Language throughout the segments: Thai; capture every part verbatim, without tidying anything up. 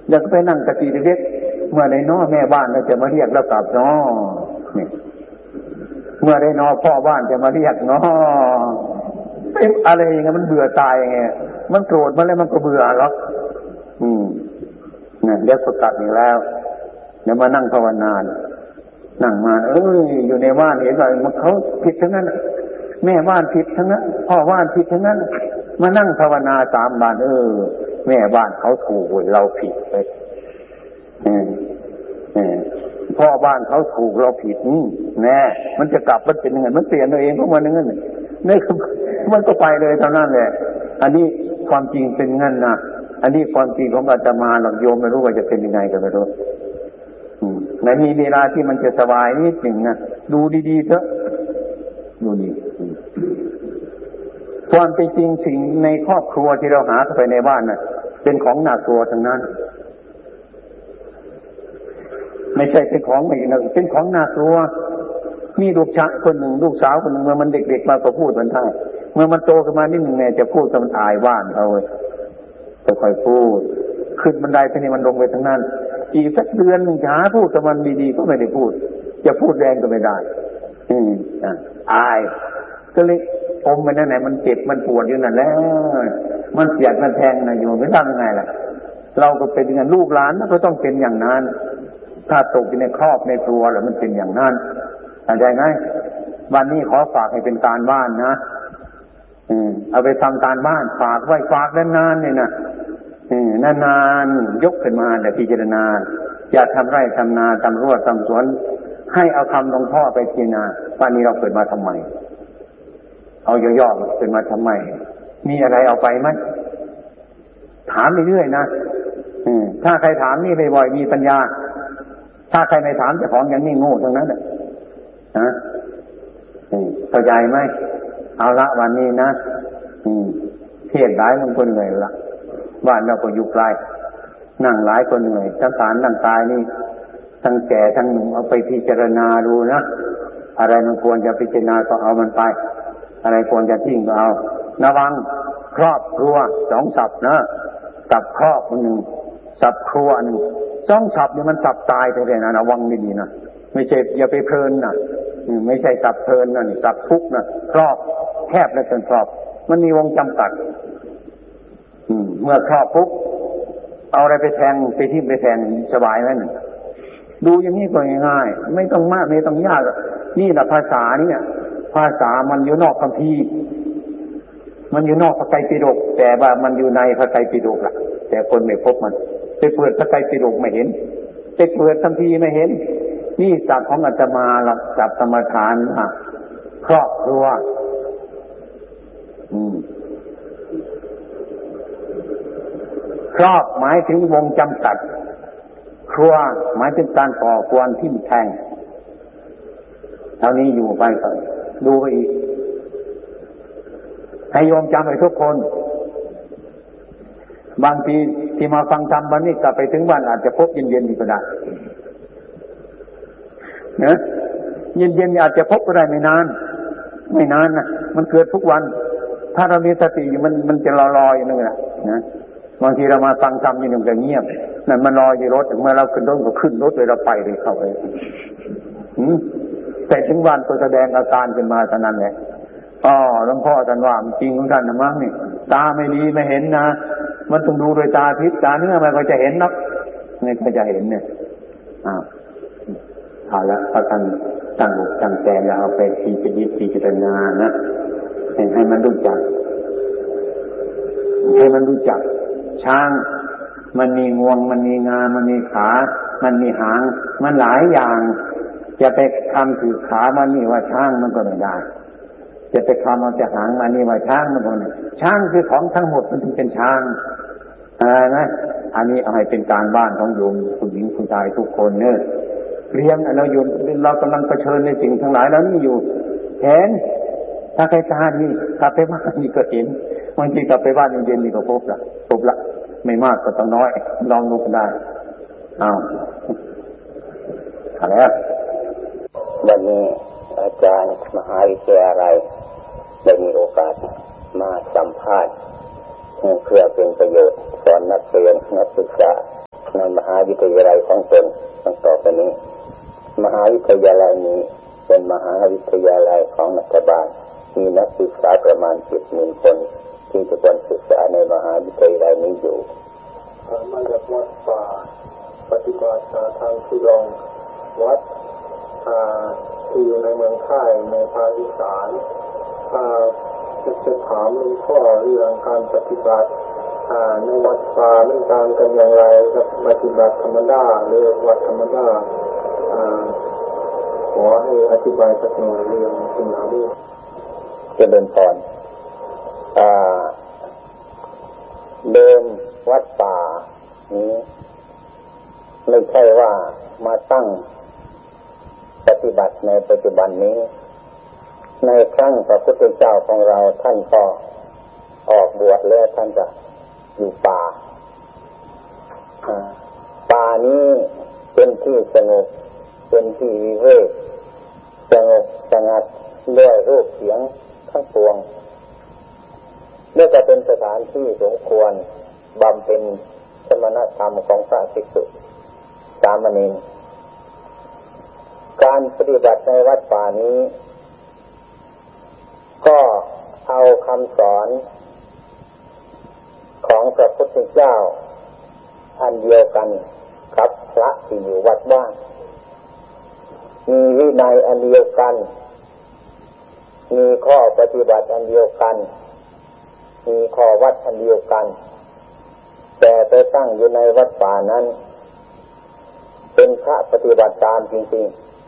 อยากไปนั่งกะตีเล็กเมื่อใดน้อแม่บ้านเราจะมาเรียกเรากลับน้อนี่เมื่อใดน้อพ่อบ้านจะมาเรียกน้อเป็นอะไรอย่างเงี้ยมันเบื่อตายไงมันโกรธมาแล้วมันก็เบื่อหรอกอืมเนี่ยเดี๋ยวก็กลับอีกแล้วเดี๋ยวมานั่งภาวนานั่งมาเอ้ยอยู่ในบ้านเห็นว่ามันเขาผิดทั้งนั้นแม่บ้านผิดทั้งนั้นพ่อบ้านผิดทั้งนั้นมานั่งภาวนาสามวันเออแม่บ้านเขาถูกเราผิดไปเออเออพ่อบ้านเขาถูกเราผิดนี่แน่มันจะกลับมันเป็นยังไงมันเปลี่ยนตัวเองเพราะมันอย่างนั้นนี่คือมันก็ไปเลยเท่านั้นแหละอันนี้ความจริงเป็นงั้นนะอันนี้ความจริงของอาตมาหลักโยมไม่รู้ว่าจะเป็นยังไงกันไม่รู้ในมีเวลาที่มันจะสบายนิดหนึ่งนะดูดีๆเถอะดูดีความเป็นจริงสิ่งในครอบครัวที่เราหาเข้าไปในบ้านน่ะเป็นของน่ากลัวทั้งนั้นไม่ใช่เป็นของไม่นะเป็นของน่ากลัวมีลูกชายคนหนึ่งลูกสาวคนหนึ่งเมื่อมันเด็กๆมาก็พูดมันได้เมื่อมันโตขึ้นมานิดหนึ่งเนี่ยจะพูดกับมันอายว่านเอาจะค่อยพูดขึ้นบันไดทีนี้มันลงไปทั้งนั้นอีกสักเดือนหนึ่งหาพูดกับมันดีๆก็ไม่ได้พูดจะพูดแรงก็ไม่ได้อืมอ่ะอายก็เลยอมมันนั่นแหละมันเจ็บมันปวดอยู่นั่นแล้วมันเสียดมันแทงนะอยู่ไม่ทำยังไงล่ะเราก็เป็นอย่างนั้นลูกหลานก็ต้องเป็นอย่างนั้นถ้าตกอยู่ในครอบในครัวแล้วมันเป็นอย่างนั้นเข้าใจไหมวันนี้ขอฝากให้เป็นการบ้านนะอืมเอาไปทำการบ้านฝากไว้ฝากนานๆเนี่ยนะอืมนานๆยกขึ้นมาแต่พิจารณาอย่าทำไร่ทำนาทำรั้วทำสวนให้เอาคำหลวงพ่อไปพิจารณาวันนี้เราเกิดมาทำไมเอาย่อๆเกิดมาทำไมมีอะไรเอาไปไหมถามไปเรื่อยนะอืมถ้าใครถามนี่บ่อยๆมีปัญญาถ้าใครไม่ถามเจ้าของอย่างนี้โง่ทั้งนั้นแหละนะเข้าใจไหมเอาละวันนี้นะเทศหลายมันคนเหนื่อยละบ้านเราก็อยู่ไกลนั่งหลายคนเหนื่อยทั้งฐานทั้งกายนี่ทั้งแก่ทั้งหนุ่มเอาไปพิจารณาดูนะอะไรมันควรจะพิจารณาก็เอามันไปอะไรควรจะทิ้งก็เอาระวังครอบครัวสองศัพท์นะศัพท์ครอบหนึ่งศัพท์ครัวหนึ่งสองศัพท์นี่มันศัพท์ตายไปเลยนะระวังดีๆนะไม่ใช่อย่าไปเพลินนะไม่ใช่ศัพท์เพลินนะนี่ศัพท์ทุกข์นะครอบแคบและเป็นครอบมันมีวงจำกัดเมื่อครอบปุ๊บเอาอะไรไปแทงไปทิ่มไปแทงสบายไหมเนี่ยดูอย่างนี้ก็ง่ายๆไม่ต้องมากไม่ต้องยากนี่แหละภาษาเนี่ยภาษามันอยู่นอกคัมภีร์มันอยู่นอกพระไตรปิฎกแต่ว่ามันอยู่ในพระไตรปิฎกล่ะแต่คนไม่พบมันไปเปิดพระไตรปิฎกไม่เห็นไปเปิดคัมภีร์ไม่เห็นนี่ศัพท์ของอาตมาหลักศัพท์กรรมฐานอ่ะครอบครัวอืมครอบหมายถึงวงจำกัดครัวหมายถึงการก่อกวนทิ่มแทงเท่านี้อยู่ไปก่อนดูไปอีกให้โยมจำไว้ทุกคนบางทีที่มาฟังธรรมวันนี้กลับไปถึงบ้านอาจจะพบเย็นๆดีก็ได้เนอะเย็นๆอาจจะพบก็ได้ไม่นานไม่นานนะมันเกิดทุกวันถ้าเรามีสติอยู่มันมันจะรอรออยู่นั่นแหละนะบางทีเรามาฟังธรรมนี่มันจะเงียบนั่นมันรออยู่รถถึงเมื่อเราขึ้นรถก็ขึ้นรถเลยเราไปเลยเข้าไปแต่ถึงวันก็แสดงอาการขึ้นมาเท่านั้นแหละอ๋อหลวงพ่อท่านว่าจริงของท่านนะมั้งนี่ตาไม่ดีไม่เห็นนะมันต้องดูโดยตาทิพย์ตาเนื้อมันก็จะเห็นนักนี่ก็จะเห็นเนี่ยอ้าวเอาละพระท่านตั้งอกตั้งใจแล้วเอาไปพิจารณาพิจารณานะให้มันรู้จักให้มันรู้จักช้างมันมีงวงมันมีงามันมีขามันมีหางมันหลายอย่างจะไปทำถือขามันนี่ว่าช้างมันก็ไม่ได้จะไปทำเอาแต่หางมันนี่ว่าช้างมันก็ไม่ได้ช้างคือของทั้งหมดมันถึงเป็นช้างอะไรนะอันนี้เอาให้เป็นการบ้านของโยมผู้หญิงผู้ชายทุกคนเนี่ยเรียนเราอยู่เรากำลังเผชิญในสิ่งทั้งหลายแล้วนี่อยู่เห็นถ้าใครตานี่กลับไปบ้านนี่ก็เห็นบางทีกลับไปบ้านเย็นๆนี่ก็พบละพบละไม่มากก็ต้องน้อยลองดูก็ได้อ้าวอะไรวันนี้อาจารย์มหาวิทยาลัยได้มีโอกาสมาสัมภาษณ์เพื่อเป็นประโยชน์สอนนักเรียนนักศึกษาในาวิทยาลัยของตนตั้งต่อไปนี้มหาวิทยาลัยนี้เป็นมหาวิทยาลัยของรัฐบาลมีนักศึกษาประมาณเจ็ดหมื่นคนที่จะควรศึกษาในมหาวิทยาลัยนี้อยู่มาจากวัดป่าปฏิบัติทางทุดงค์วัดที่อยู่ในเมืองไทยในภาคอีสานจะจะถามหลวงพ่อเรื่องการปฏิบัติในวัดป่ามันต่างกันอย่างไรกับปฏิบัติธรรมดาหรือวัดธรรมดาขอให้อธิบายสักหน่อยเรื่องสิ่งเหล่านี้เจริญพรเดิมวัดป่านี้ไม่ใช่ว่ามาตั้งปฏิบัติในปัจจุบันนี้ในครั้งพระพุทธเจ้าของเราท่านก็ออกบวชแล้วท่านจะอยู่ป่าป่านี้เป็นที่สงบเป็นที่วิเวกสงบสงัดด้วยรูปเสียงทั้งปวงนี่ก็เป็นสถานที่สมควรบำเพ็ญสมณธรรมของพระภิกษุสามเณรการปฏิบัติในวัดป่านี้ก็เอาคำสอนของพระพุทธเจ้าอันเดียวกันกับพระที่อยู่วัดบ้านมีวินัยอันเดียวกันมีข้อปฏิบัติอันเดียวกันมีข้อวัดอันเดียวกันแต่ไปตั้งอยู่ในวัดป่านั้นเป็นพระปฏิบัติตามจริง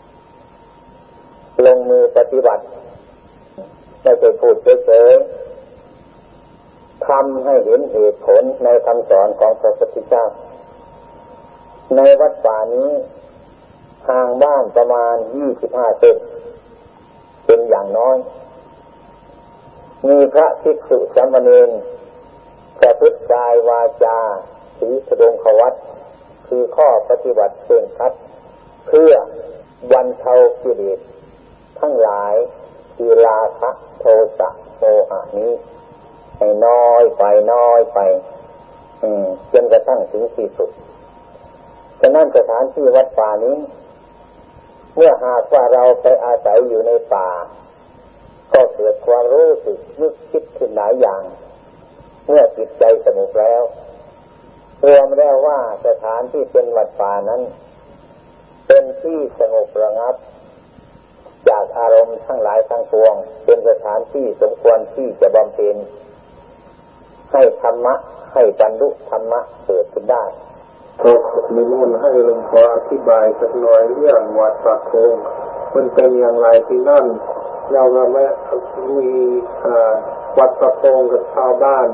ๆลงมือปฏิบัติไม่ใช่พูดเฉยๆทำให้เห็นเหตุผลในคำสอนของพระพุทธเจ้าในวัดป่านี้ห่างบ้านประมาณยี่สิบห้าเซนเป็นอย่างน้อยมีพระภิกษุสามเณรประพฤติกายวาจาศีลสดงควัตรคือข้อปฏิบัติเคร่งครัดเพื่อบรรเทากิเลสทั้งหลายคือราคะโทสะโมหะนี้ให้น้อยไปน้อยไปจนกระทั่งถึงที่สุดฉะนั้นสถานที่วัดป่านี้เมื่อหากว่าเราไปอาศัยอยู่ในป่าก็เกิดความรู้สึกนึกคิดขึ้นหลายอย่างเมื่อจิตใจสงบแล้วรวมแล้วว่าสถานที่เป็นวัดป่านั้นเป็นที่สงบระงับจากอารมณ์ทั้งหลายทั้งปวงเป็นสถานที่สมควรที่จะบำเพ็ญให้ธรรมะให้บรรลุธรรมะเกิดขึ้นได้ขอนิมนต์ให้หลวงพ่ออธิบายสักหน่อยเรื่องวัดป่าโคงมันเป็นอย่างไรที่นั่นเราก็ไม่มีวัดป่าโคงกับชาวบ้าน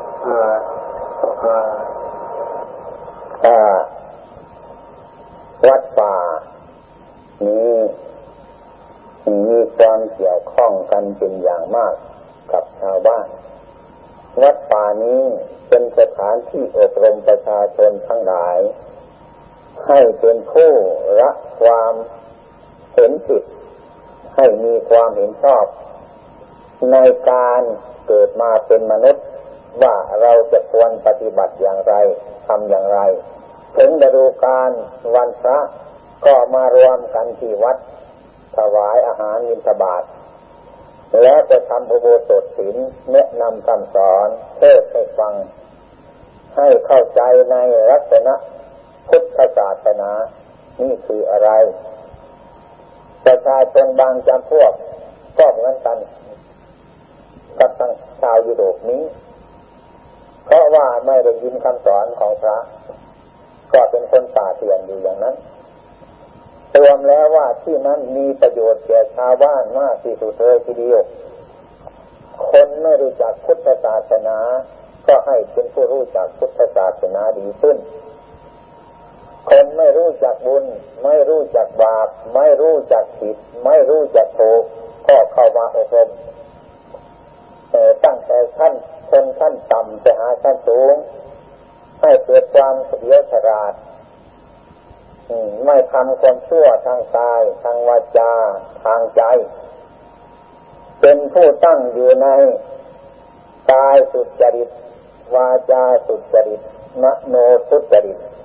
วัดป่านี้มีความเกี่ยวข้องกันเป็นอย่างมากกับชาวบ้านวัดป่านี้เป็นสถานที่อบรมประชาชนทั้งหลายให้เป็นผู้ละความเห็นผิดให้มีความเห็นชอบในการเกิดมาเป็นมนุษย์ว่าเราจะควรปฏิบัติอย่างไรทำอย่างไรถึงฤดูกาลวันพระก็มารวมกันที่วัดถวายอาหารบิณฑบาตแล้วจะทำอุโบสถศีลแนะนำคำสอนเทศน์ให้ฟังให้เข้าใจในลักษณะพุทธศาสนานี่คืออะไรประชาชนบางจำพวกก็เหมือนกันกับทางชาวยุโรปนี้เพราะว่าไม่ได้ยินคำสอนของพระก็เป็นคนป่าเถื่อนอยู่อย่างนั้นรวมแล้วว่าที่นั้นมีประโยชน์แก่ชาวบ้านมากที่สุดเลยทีเดียวคนไม่รู้จักพุทธศาสนาก็ให้เป็นผู้รู้จักพุทธศาสนาดีขึ้นคนไม่รู้จักบุญไม่รู้จักบาปไม่รู้จักผิดไม่รู้จักถูกก็เข้ามาอบรมแต่ตั้งแต่ขั้นชนขั้นต่ำไปหาขั้นสูงให้เกิดความเฉลียวฉลาดไม่ทำความชั่วทางกายทางวาจาทางใจเป็นผู้ตั้งอยู่ในกายสุจริตวาจาสุจริตมโนสุจริต